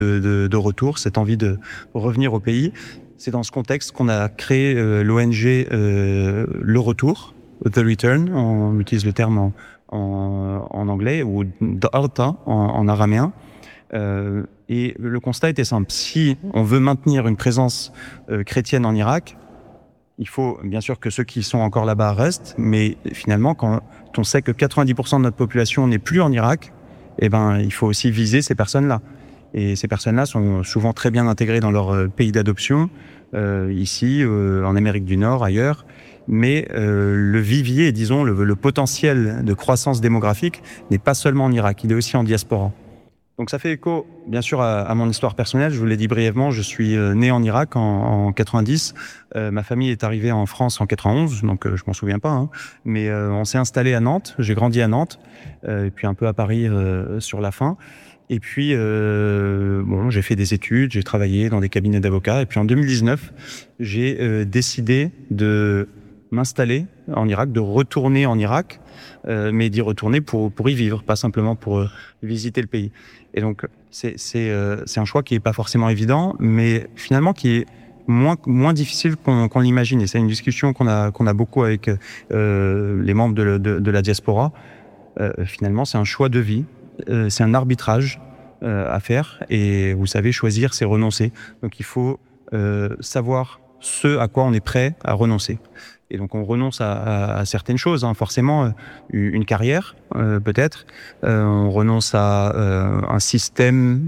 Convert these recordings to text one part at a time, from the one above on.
de retour, cette envie de revenir au pays. C'est dans ce contexte qu'on a créé l'ONG Le Retour, The Return, on utilise le terme en anglais, ou Da'arta en araméen. Et le constat était simple. Si on veut maintenir une présence chrétienne en Irak, il faut bien sûr que ceux qui sont encore là-bas restent, mais finalement, quand on sait que 90% de notre population n'est plus en Irak, eh ben, il faut aussi viser ces personnes-là. Et ces personnes-là sont souvent très bien intégrées dans leur pays d'adoption, ici, en Amérique du Nord, ailleurs. Mais le vivier, disons, le potentiel de croissance démographique n'est pas seulement en Irak, il est aussi en diaspora. Donc ça fait écho, bien sûr, à mon histoire personnelle. Je vous l'ai dit brièvement, je suis né en Irak en 90. Ma famille est arrivée en France en 91, donc je m'en souviens pas. Hein. Mais on s'est installé à Nantes, j'ai grandi à Nantes, et puis un peu à Paris sur la fin. Et puis, j'ai fait des études, j'ai travaillé dans des cabinets d'avocats. Et puis en 2019, j'ai décidé de m'installer en Irak, de retourner en Irak, mais d'y retourner pour y vivre, pas simplement pour visiter le pays. Et donc, c'est un choix qui n'est pas forcément évident, mais finalement qui est moins difficile qu'on l'imagine. Et c'est une discussion qu'on a beaucoup avec les membres de la diaspora. Finalement, c'est un choix de vie, c'est un arbitrage à faire. Et vous savez, choisir, c'est renoncer. Donc, il faut savoir ce à quoi on est prêt à renoncer. Et donc on renonce à certaines choses, hein, forcément, une carrière peut-être, on renonce à un système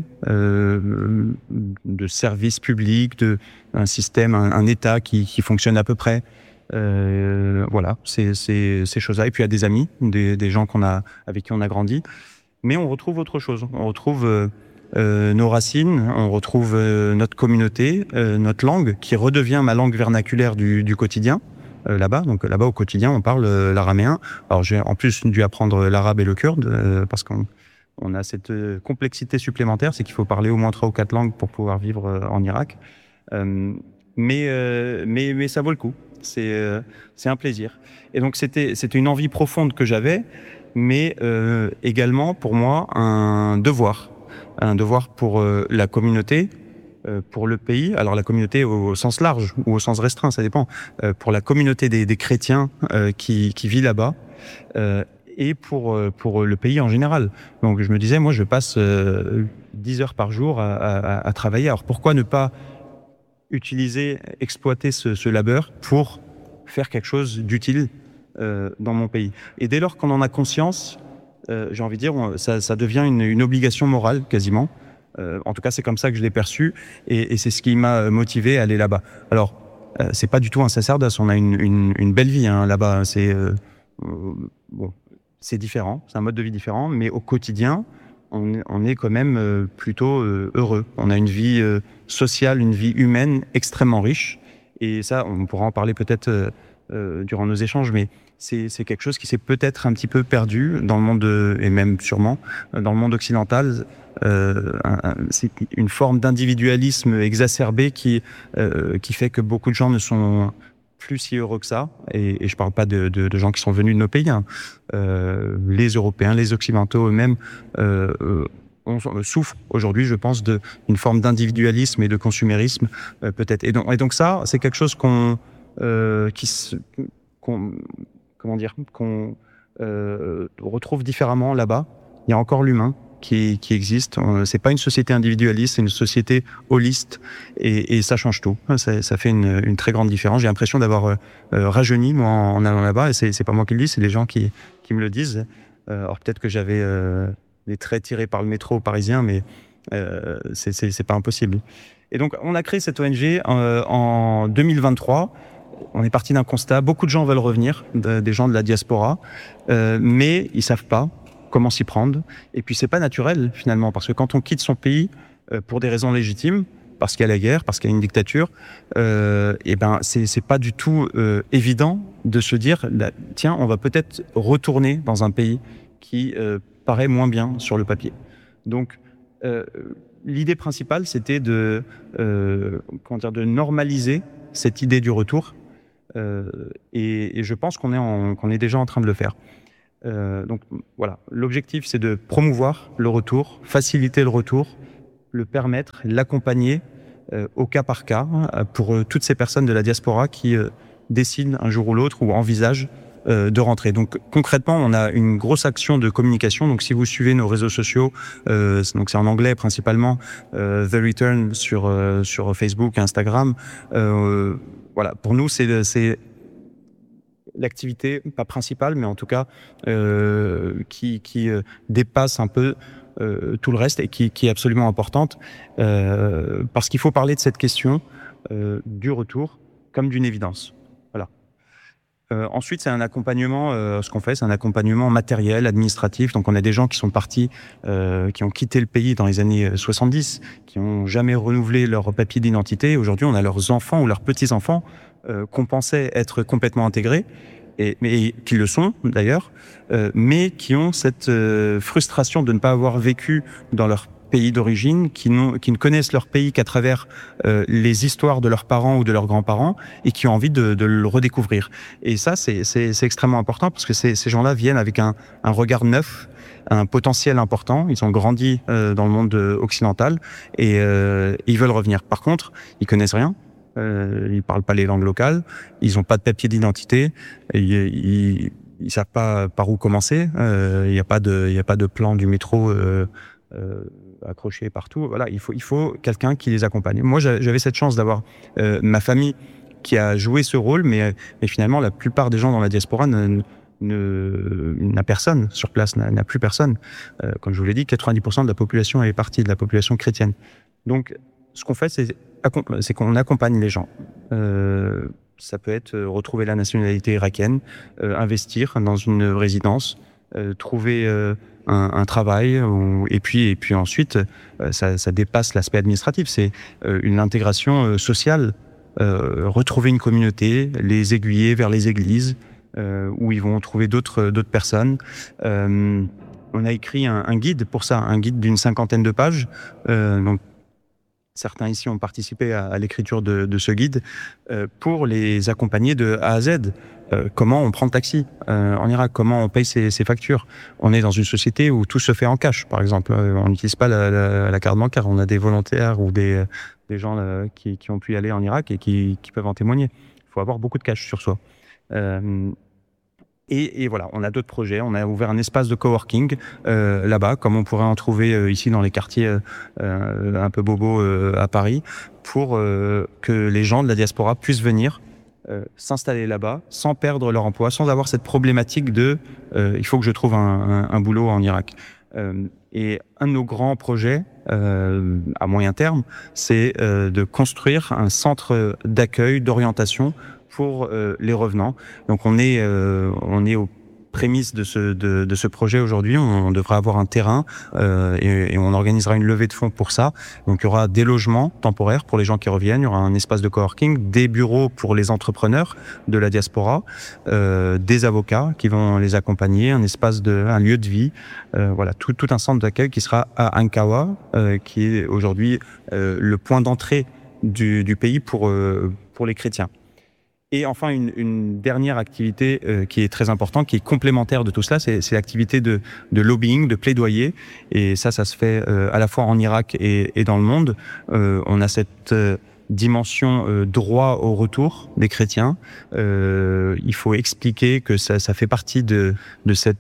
de service public, un système, un État qui fonctionne à peu près. Voilà, ces choses-là. Et puis il y a des amis, des gens avec qui on a grandi. Mais on retrouve autre chose, on retrouve nos racines, on retrouve notre communauté, notre langue, qui redevient ma langue vernaculaire du quotidien. Là-bas. Donc là-bas, au quotidien, on parle l'araméen. Alors j'ai en plus dû apprendre l'arabe et le kurde parce qu'on a cette complexité supplémentaire, c'est qu'il faut parler au moins 3 ou 4 langues pour pouvoir vivre en Irak. Mais ça vaut le coup. C'est un plaisir. Et donc c'était une envie profonde que j'avais, mais également pour moi un devoir pour la communauté. Pour le pays, alors la communauté au sens large ou au sens restreint, ça dépend, pour la communauté des chrétiens qui vit là-bas et pour le pays en général. Donc je me disais, moi je passe 10 heures par jour à travailler, alors pourquoi ne pas exploiter ce labeur pour faire quelque chose d'utile dans mon pays. Et dès lors qu'on en a conscience, j'ai envie de dire, ça devient une obligation morale quasiment. En tout cas, c'est comme ça que je l'ai perçu, et c'est ce qui m'a motivé à aller là-bas. Alors, c'est pas du tout un sacerdoce. On a une belle vie hein, là-bas. C'est différent, c'est un mode de vie différent, mais au quotidien, on est quand même plutôt heureux. On a une vie sociale, une vie humaine extrêmement riche, et ça, on pourra en parler peut-être durant nos échanges, mais c'est quelque chose qui s'est peut-être un petit peu perdu dans le monde, et même sûrement dans le monde occidental. C'est une forme d'individualisme exacerbé qui fait que beaucoup de gens ne sont plus si heureux que ça. Et je parle pas de gens qui sont venus de nos pays. Hein. Les Européens, les Occidentaux eux-mêmes on souffre aujourd'hui, je pense, d'une forme d'individualisme et de consumérisme, peut-être. Et donc ça, c'est quelque chose qu'on retrouve différemment là-bas. Il y a encore l'humain qui existe. C'est pas une société individualiste, c'est une société holiste, et ça change tout. Ça fait une très grande différence. J'ai l'impression d'avoir rajeuni moi en allant là-bas, et c'est pas moi qui le dis, c'est les gens qui me le disent. Alors peut-être que j'avais des traits tirés par le métro parisien, mais c'est pas impossible. Et donc on a créé cette ONG en 2023. On est parti d'un constat, beaucoup de gens veulent revenir, des gens de la diaspora, mais ils savent pas comment s'y prendre. Et puis c'est pas naturel finalement, parce que quand on quitte son pays pour des raisons légitimes, parce qu'il y a la guerre, parce qu'il y a une dictature, et ben c'est pas du tout évident de se dire tiens, on va peut-être retourner dans un pays qui paraît moins bien sur le papier. Donc l'idée principale, c'était de normaliser cette idée du retour, et je pense qu'on est déjà en train de le faire. Donc voilà, l'objectif c'est de promouvoir le retour, faciliter le retour, le permettre, l'accompagner au cas par cas pour toutes ces personnes de la diaspora qui décident un jour ou l'autre ou envisagent de rentrer. Donc concrètement, on a une grosse action de communication. Donc si vous suivez nos réseaux sociaux, donc c'est en anglais principalement, The Return sur Facebook, Instagram. Voilà, pour nous c'est l'activité, pas principale, mais en tout cas qui dépasse un peu tout le reste et qui est absolument importante parce qu'il faut parler de cette question du retour comme d'une évidence. Voilà. Ensuite, c'est un accompagnement, ce qu'on fait, c'est un accompagnement matériel, administratif. Donc, on a des gens qui sont partis, qui ont quitté le pays dans les années 70, qui n'ont jamais renouvelé leur papier d'identité. Aujourd'hui, on a leurs enfants ou leurs petits-enfants qu'on pensait être complètement intégrés, mais qui le sont d'ailleurs, mais qui ont cette frustration de ne pas avoir vécu dans leur pays d'origine, qui ne connaissent leur pays qu'à travers les histoires de leurs parents ou de leurs grands-parents et qui ont envie de le redécouvrir. Et ça, c'est extrêmement important parce que ces gens-là viennent avec un regard neuf, un potentiel important. Ils ont grandi dans le monde occidental et ils veulent revenir. Par contre, ils connaissent rien. Ils parlent pas les langues locales. Ils ont pas de papier d'identité. Ils savent pas par où commencer. Il y a pas de plan du métro accroché partout. Voilà, il faut quelqu'un qui les accompagne. Moi, j'avais cette chance d'avoir ma famille qui a joué ce rôle, mais finalement, la plupart des gens dans la diaspora n'a personne sur place, n'a plus personne. Comme je vous l'ai dit, 90% de la population est partie, de la population chrétienne. Donc, ce qu'on fait, c'est qu'on accompagne les gens. Ça peut être retrouver la nationalité irakienne, investir dans une résidence, trouver un travail, et puis ensuite, ça dépasse l'aspect administratif. C'est une intégration sociale, retrouver une communauté, les aiguiller vers les églises, où ils vont trouver d'autres personnes. On a écrit un guide pour ça, un guide d'une 50aine de pages. Donc, certains ici ont participé à l'écriture de ce guide pour les accompagner de A à Z. Comment on prend le taxi en Irak, comment on paye ses factures. On est dans une société où tout se fait en cash, par exemple. On n'utilise pas la carte bancaire. On a des volontaires ou des gens qui ont pu y aller en Irak et qui peuvent en témoigner. Il faut avoir beaucoup de cash sur soi. Et voilà, on a d'autres projets. On a ouvert un espace de coworking là-bas, comme on pourrait en trouver ici dans les quartiers un peu bobos à Paris, pour que les gens de la diaspora puissent venir s'installer là-bas sans perdre leur emploi, sans avoir cette problématique de il faut que je trouve un boulot en Irak. Et un de nos grands projets à moyen terme, c'est de construire un centre d'accueil, d'orientation pour les revenants. Donc on est aux prémices de ce projet aujourd'hui. On devra avoir un terrain et on organisera une levée de fonds pour ça. Donc il y aura des logements temporaires pour les gens qui reviennent, il y aura un espace de coworking, des bureaux pour les entrepreneurs de la diaspora, des avocats qui vont les accompagner, un lieu de vie, voilà, tout un centre d'accueil qui sera à Ankawa, qui est aujourd'hui le point d'entrée du pays pour les chrétiens. Et enfin, une dernière activité qui est très importante, qui est complémentaire de tout cela, c'est l'activité de lobbying, de plaidoyer. Et ça se fait à la fois en Irak et dans le monde. On a cette dimension droit au retour des chrétiens. Il faut expliquer que ça fait partie de ces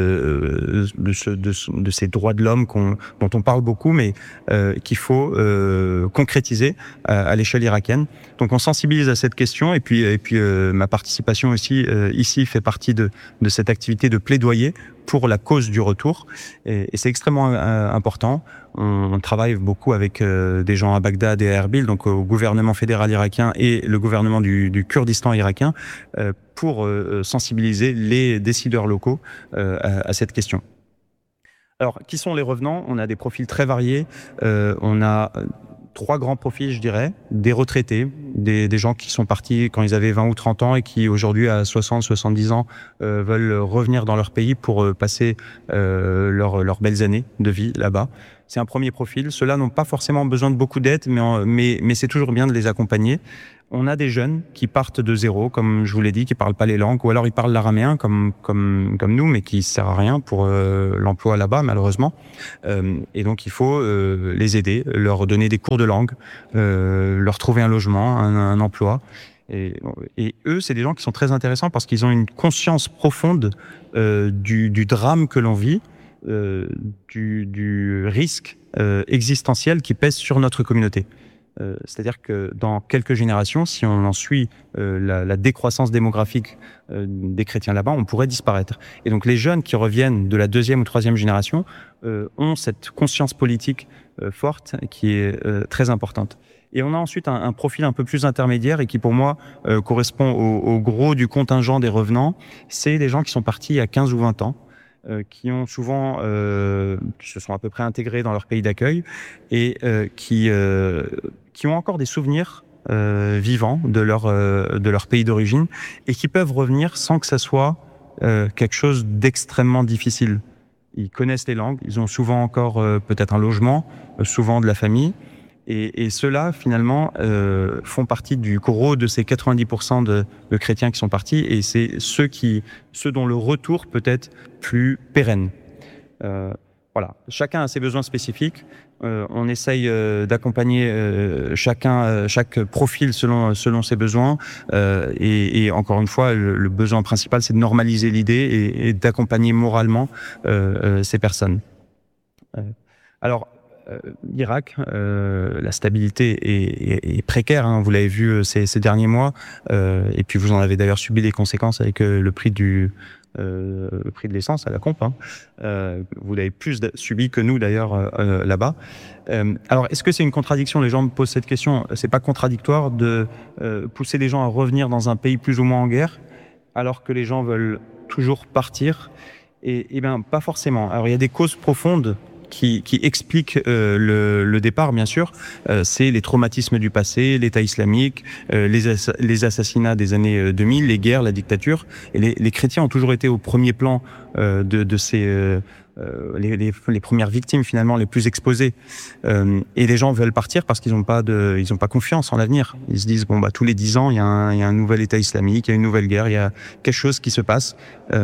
droits de l'homme dont on parle beaucoup, mais qu'il faut concrétiser à l'échelle irakienne. Donc on sensibilise à cette question et puis ma participation aussi ici fait partie de cette activité de plaidoyer pour la cause du retour et c'est extrêmement important. On travaille beaucoup avec des gens à Bagdad et à Erbil, donc au gouvernement fédéral irakien et le gouvernement du Kurdistan irakien pour sensibiliser les décideurs locaux à cette question. Alors, qui sont les revenants ? On a des profils très variés. On a 3 grands profils, je dirais. Des retraités, des gens qui sont partis quand ils avaient 20 ou 30 ans et qui aujourd'hui à 60, 70 ans veulent revenir dans leur pays pour passer leurs belles années de vie là-bas. C'est un premier profil. Ceux-là n'ont pas forcément besoin de beaucoup d'aide, mais c'est toujours bien de les accompagner. On a des jeunes qui partent de zéro, comme je vous l'ai dit, qui parlent pas les langues, ou alors ils parlent l'araméen comme nous, mais qui sert à rien pour l'emploi là-bas, malheureusement. Et donc il faut les aider, leur donner des cours de langue, leur trouver un logement, un emploi. Et eux, c'est des gens qui sont très intéressants parce qu'ils ont une conscience profonde du drame que l'on vit, du risque existentiel qui pèse sur notre communauté. C'est-à-dire que dans quelques générations, si on en suit la décroissance démographique des chrétiens là-bas, on pourrait disparaître. Et donc les jeunes qui reviennent de la 2e ou 3e génération ont cette conscience politique forte qui est très importante. Et on a ensuite un profil un peu plus intermédiaire et qui pour moi correspond au gros du contingent des revenants. C'est des gens qui sont partis il y a 15 ou 20 ans. Qui ont souvent se sont à peu près intégrés dans leur pays d'accueil et qui ont encore des souvenirs vivants de leur pays d'origine et qui peuvent revenir sans que ça soit quelque chose d'extrêmement difficile. Ils connaissent les langues, ils ont souvent encore peut-être un logement, souvent de la famille. Et ceux-là, finalement, font partie du gros de ces 90% de chrétiens qui sont partis, et c'est ceux dont le retour peut être plus pérenne. Voilà, chacun a ses besoins spécifiques. On essaye d'accompagner chaque profil selon ses besoins. Et encore une fois, le besoin principal, c'est de normaliser l'idée et d'accompagner moralement ces personnes. Alors, l'Irak, la stabilité est précaire, hein, vous l'avez vu ces derniers mois, et puis vous en avez d'ailleurs subi les conséquences avec le prix de l'essence à la pompe. Hein. Vous l'avez plus subi que nous d'ailleurs là-bas. Alors, est-ce que c'est une contradiction? Les gens me posent cette question. C'est pas contradictoire de pousser les gens à revenir dans un pays plus ou moins en guerre, alors que les gens veulent toujours partir? Et bien, pas forcément. Alors, il y a des causes profondes qui explique le départ, bien sûr. C'est les traumatismes du passé, l'État islamique, les assassinats des années 2000, les guerres, la dictature. Et les chrétiens ont toujours été au premier plan de ces... les premières victimes finalement les plus exposées, et les gens veulent partir parce qu'ils n'ont pas confiance en l'avenir. Ils se disent tous les 10 ans il y a un nouvel État islamique, il y a une nouvelle guerre, il y a quelque chose qui se passe.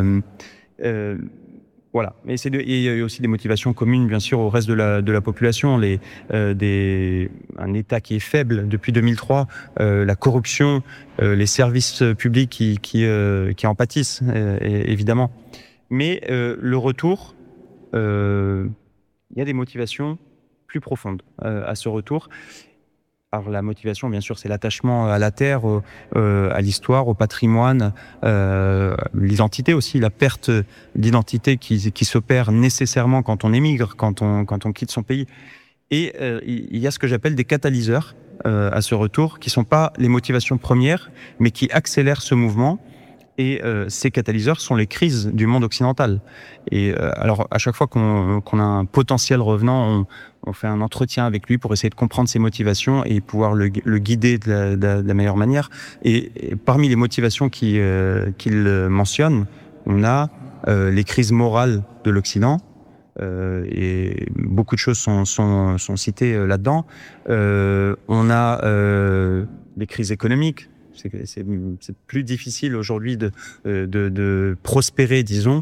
Voilà, mais il y a aussi des motivations communes, bien sûr, au reste de la population. Un État qui est faible depuis 2003, la corruption, les services publics qui en pâtissent, évidemment. Mais le retour, il y a des motivations plus profondes à ce retour. Alors la motivation, bien sûr, c'est l'attachement à la terre, à l'histoire, au patrimoine, l'identité aussi, la perte d'identité qui s'opère nécessairement quand on émigre, quand on quitte son pays. Et il y a ce que j'appelle des catalyseurs à ce retour, qui sont pas les motivations premières, mais qui accélèrent ce mouvement. Et ces catalyseurs sont les crises du monde occidental. Et alors, à chaque fois qu'on a un potentiel revenant, on fait un entretien avec lui pour essayer de comprendre ses motivations et pouvoir le guider de la meilleure manière. Et parmi les motivations qu'il mentionne, on a les crises morales de l'Occident. Et beaucoup de choses sont citées là-dedans. On a les crises économiques. C'est plus difficile aujourd'hui de prospérer, disons,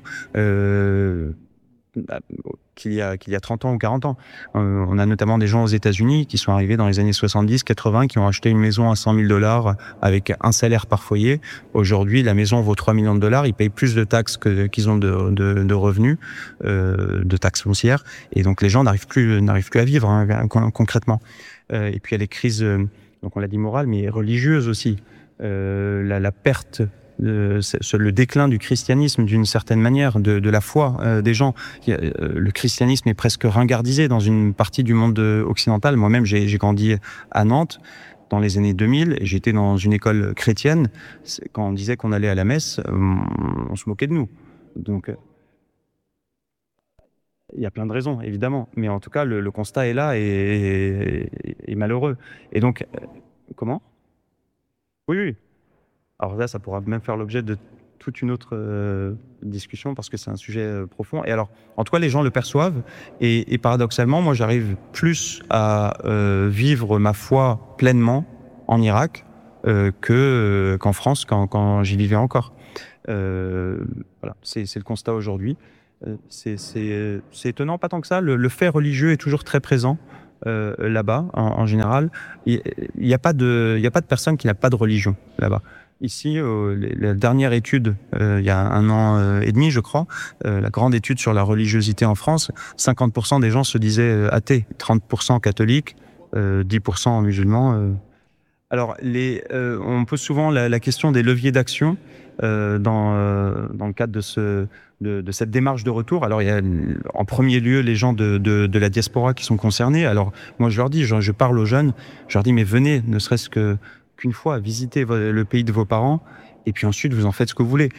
qu'il y a 30 ans ou 40 ans. On a notamment des gens aux États-Unis qui sont arrivés dans les années 70, 80, qui ont acheté une maison à $100 000 avec un salaire par foyer. Aujourd'hui, la maison vaut $3 millions. Ils payent plus de taxes qu'ils ont de revenus, de taxes foncières. Et donc, les gens n'arrivent plus à vivre, hein, concrètement. Et puis, il y a les crises, donc on l'a dit morales, mais religieuses aussi. La perte, le déclin du christianisme d'une certaine manière, de la foi des gens. Le christianisme est presque ringardisé dans une partie du monde occidental. Moi-même, j'ai grandi à Nantes dans les années 2000 et j'étais dans une école chrétienne. Quand on disait qu'on allait à la messe, on se moquait de nous. Donc, il y a plein de raisons, évidemment. Mais en tout cas, le constat est là et malheureux. Et donc, comment ? Oui, oui. Alors là, ça pourra même faire l'objet de toute une autre discussion parce que c'est un sujet profond. Et alors, en tout cas, les gens le perçoivent. Et paradoxalement, moi, j'arrive plus à vivre ma foi pleinement en Irak qu'en France quand j'y vivais encore. Voilà, c'est le constat aujourd'hui. C'est étonnant, pas tant que ça. Le fait religieux est toujours très présent là-bas, en général. Il n'y a pas de personne qui n'a pas de religion là-bas. Ici, la dernière étude, il y a 1 an et demi, je crois, la grande étude sur la religiosité en France, 50% des gens se disaient athées, 30% catholiques, 10% musulmans. Alors, on pose souvent la question des leviers d'action dans le cadre de cette démarche de retour. Alors, il y a en premier lieu les gens de la diaspora qui sont concernés. Alors, moi, je leur dis, je parle aux jeunes, je leur dis, mais venez, ne serait-ce qu'une fois, visiter le pays de vos parents, et puis ensuite, vous en faites ce que vous voulez.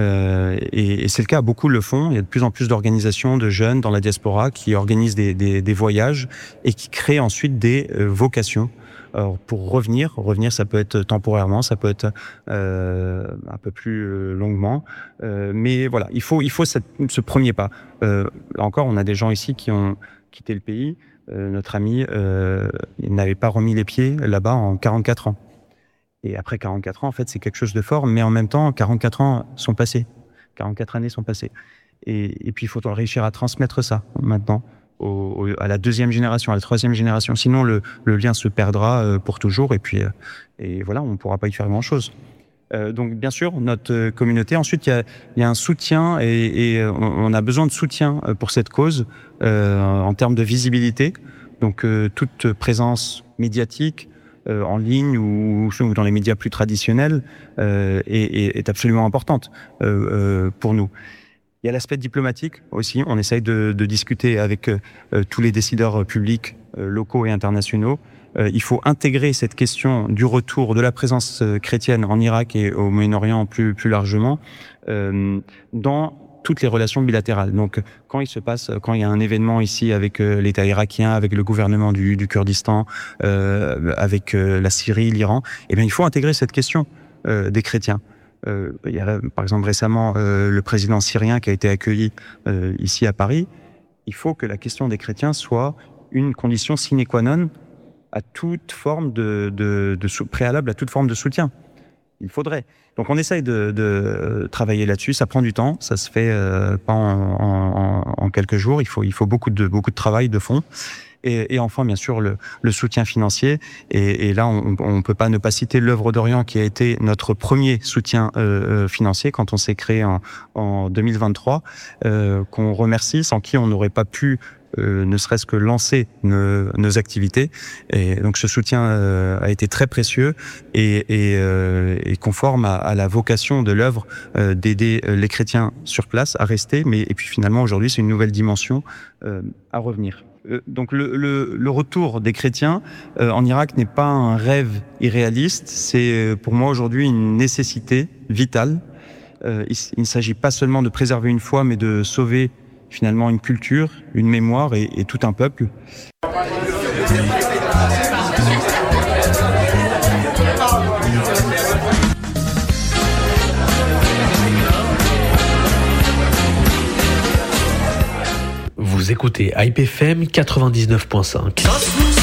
Et c'est le cas, beaucoup le font. Il y a de plus en plus d'organisations de jeunes dans la diaspora qui organisent des voyages et qui créent ensuite des vocations. Alors, pour revenir, ça peut être temporairement, ça peut être un peu plus longuement, mais voilà, il faut ce premier pas. Là encore, on a des gens ici qui ont quitté le pays. Notre ami, il n'avait pas remis les pieds là-bas en 44 ans. Et après 44 ans, en fait, c'est quelque chose de fort, mais en même temps, 44 ans sont passés. 44 années sont passées. Et puis, il faut réussir à transmettre ça maintenant à la 2e génération, à la 3e génération. Sinon, le lien se perdra pour toujours. Et puis, voilà, on ne pourra pas y faire grand-chose. Donc, bien sûr, notre communauté. Ensuite, il y a un soutien et on a besoin de soutien pour cette cause en termes de visibilité. Donc, toute présence médiatique en ligne ou dans les médias plus traditionnels est absolument importante pour nous. Il y a l'aspect diplomatique aussi. On essaye de discuter avec tous les décideurs publics locaux et internationaux. Il faut intégrer cette question du retour de la présence chrétienne en Irak et au Moyen-Orient plus largement dans toutes les relations bilatérales. Donc, quand il y a un événement ici avec l'État irakien, avec le gouvernement du Kurdistan, avec la Syrie, l'Iran, eh bien, il faut intégrer cette question des chrétiens. Il y a par exemple récemment le président syrien qui a été accueilli ici à Paris. Il faut que la question des chrétiens soit une condition sine qua non à toute forme préalable à toute forme de soutien. Il faudrait. Donc on essaye de travailler là-dessus. Ça prend du temps. Ça se fait pas en quelques jours. Il faut beaucoup de travail de fond. Et enfin, bien sûr, le soutien financier. Et là, on peut pas ne pas citer l'Œuvre d'Orient qui a été notre premier soutien financier quand on s'est créé en 2023, qu'on remercie, sans qui on n'aurait pas pu ne serait-ce que lancer nos activités. Et donc ce soutien a été très précieux et conforme à la vocation de l'œuvre d'aider les chrétiens sur place à rester. Et puis finalement, aujourd'hui, c'est une nouvelle dimension à revenir. Donc le retour des chrétiens en Irak n'est pas un rêve irréaliste, c'est pour moi aujourd'hui une nécessité vitale. Il ne s'agit pas seulement de préserver une foi, mais de sauver finalement une culture, une mémoire et tout un peuple. Vous écoutez Hype FM 99.5.